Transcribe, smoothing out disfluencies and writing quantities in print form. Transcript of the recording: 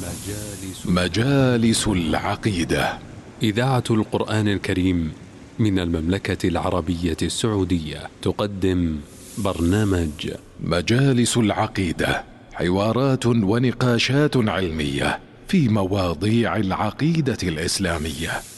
مجالس العقيدة. إذاعة القرآن الكريم من المملكة العربية السعودية تقدم برنامج مجالس العقيدة، حوارات ونقاشات علمية في مواضيع العقيدة الإسلامية.